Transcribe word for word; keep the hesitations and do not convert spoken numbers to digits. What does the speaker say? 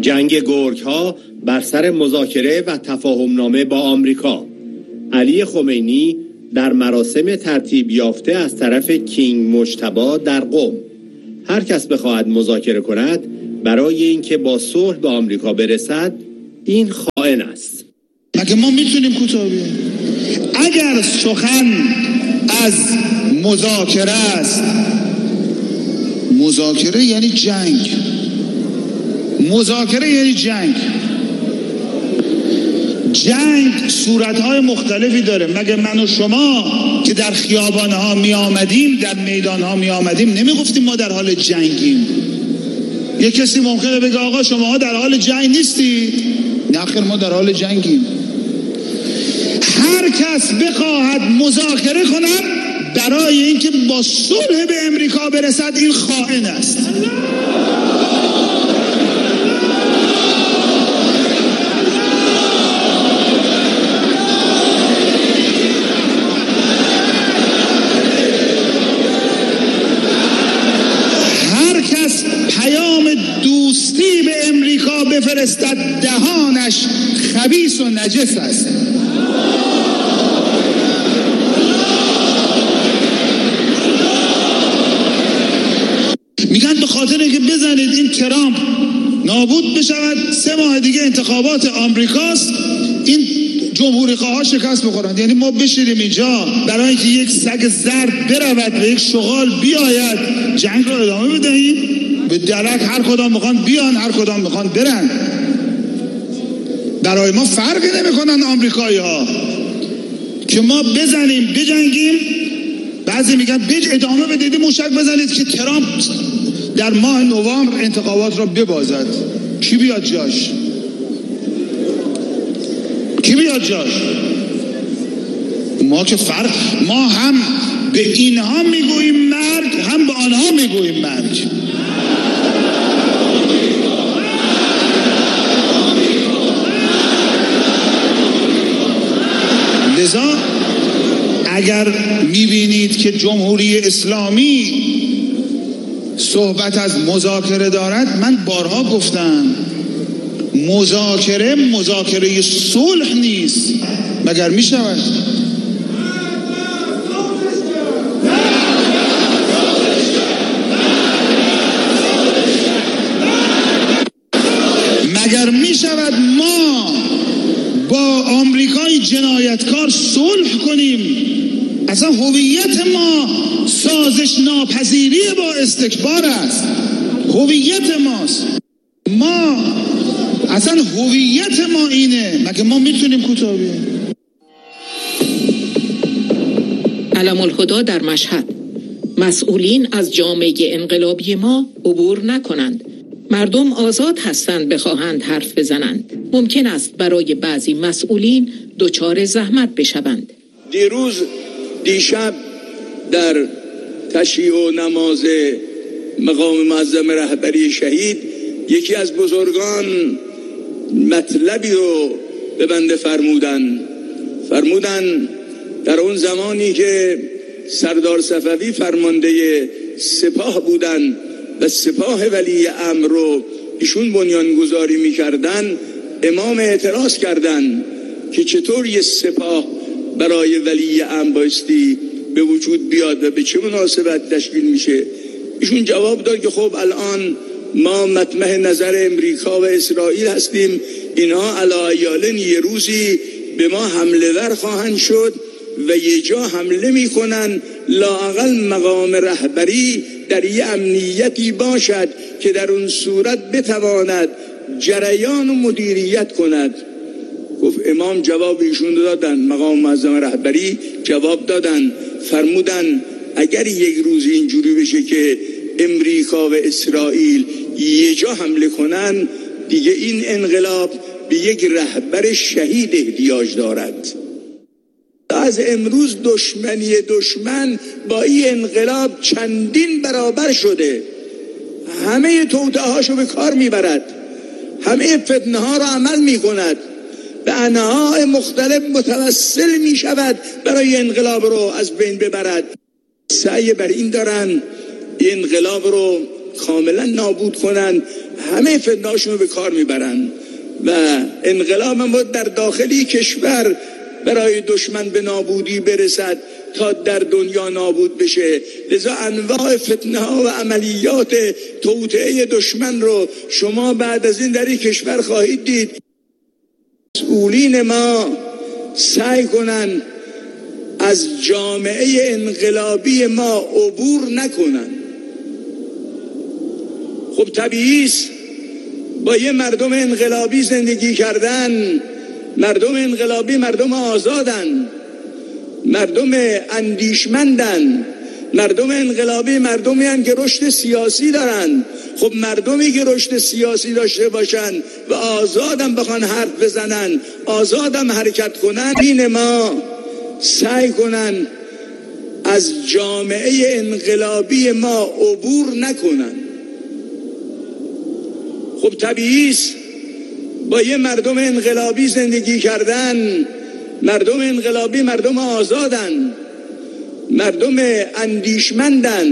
جنگ گرگ‌ها بر سر مذاکره و تفاهمنامه با آمریکا. علی خمینی در مراسم ترتیب یافته از طرف کینگ مجتبی در قم. هر کس بخواهد مذاکره کند برای اینکه با صلح به آمریکا برسد، این خائن است. مگه ما میتونیم کوتاه بیاییم؟ اگر سخن از مذاکره است، مذاکره یعنی جنگ، مذاکره یعنی جنگ. جنگ صورتهای مختلفی داره. مگه من و شما که در خیابانها می آمدیم، در میدانها می آمدیم، نمی گفتیم ما در حال جنگیم؟ یک کسی ممکنه بگه آقا شما در حال جنگ نیستی؟ نه خیر، ما در حال جنگیم. هر کس بخواهد مذاکره کند برای اینکه با صلح به امریکا برسد، این خائن است. هر کس پیام دوستی به امریکا بفرستد، دهانش خبیث و نجس است. میگن به خاطر اینکه بزنید این ترامپ نابود بشود، سه ماه دیگه انتخابات آمریکاست، این جمهوری خواها شکست بخورند. یعنی ما بشینیم اینجا برای اینکه یک سگ زرد برود و یک شغال بیاید جنگ رو ادامه بدهیم؟ به درک هر کدام میخوان بیان، هر کدام میخوان برن. برای ما فرقی نمیکنن آمریکایی ها که ما بزنیم بجنگیم. بعضی میگن بج ادامه بدید موشک بزنید که ترامپ در ماه نوامبر انتخابات را ببازد. کی بیاد جاش؟ کی بیاد جاش؟ ما که فرق، ما هم به اینها میگوییم مرگ، هم به آنها میگوییم مرگ. لذا اگر میبینید که جمهوری اسلامی صحبت از مذاکره دارد، من بارها گفتم مذاکره مذاکره صلح نیست. مگر میشود؟ مگر میشود ما با آمریکای جنایتکار صلح کنیم؟ اصلا هویت ما سازش ناپذیری با استکبار است. هویت ماست. ما اصلا هویت ما اینه. مگه ما میتونیم کوتاه بیاییم؟ علم الهدی در مشهد: مسئولین از جامعه انقلابی ما عبور نکنند. مردم آزاد هستند بخواهند حرف بزنند. ممکن است برای بعضی مسئولین دچار زحمت بشوند. دیروز دیشب در تشییع و نماز مقام معظم رهبری شهید یکی از بزرگان مطلبی رو به بنده فرمودن فرمودن در اون زمانی که سردار صفوی فرمانده سپاه بودن و سپاه ولی امر رو ایشون بنیانگذاری می‌کردن، امام اعتراض کردن که چطور یه سپاه برای ولی امر بایستی به وجود بیاد و به چه مناسبت تشکیل میشه. ایشون جواب داد که خب الان ما مطمح نظر امریکا و اسرائیل هستیم، اینها علی یه روزی به ما حمله ور خواهند شد و یه جا حمله میکنن، لااقل مقام رهبری در یه امنیتی باشد که در اون صورت بتواند جریان و مدیریت کند. گفت امام جواب ایشون دادن، مقام معظم رهبری جواب دادن، فرمودن اگر یک روز اینجوری بشه که امریکا و اسرائیل یه جا حمله کنن، دیگه این انقلاب به یک رهبر شهید احتیاج دارد. از امروز دشمنی دشمن با این انقلاب چندین برابر شده. همه توطئه هاشو به کار میبرد، همه فتنه ها را عمل میکند، به انواع مختلف متوسل میشود برای انقلاب رو از بین ببرد. سعی بر این دارن انقلاب رو کاملا نابود کنن، همه فتنه‌هاشون رو به کار میبرن و انقلاب ما در داخلی کشور برای دشمن به نابودی برسد تا در دنیا نابود بشه. لذا انواع فتنه ها و عملیات توطئه دشمن رو شما بعد از این در این کشور خواهید دید. مسئولین ما سعی کنن از جامعه انقلابی ما عبور نکنن. خب طبیعی است با یه مردم انقلابی زندگی کردن. مردم انقلابی مردم آزادن، مردم اندیشمندن. مردم انقلابی مردمی هستند که رشد سیاسی دارن. خب مردمی که رشد سیاسی داشته باشن و آزادم بخوان حرف بزنن، آزادم حرکت کنن، این ما سعی کنن از جامعه انقلابی ما عبور نکنن. خب طبیعی است با یه مردم انقلابی زندگی کردن. مردم انقلابی مردم آزادن، مردم اندیشمندن.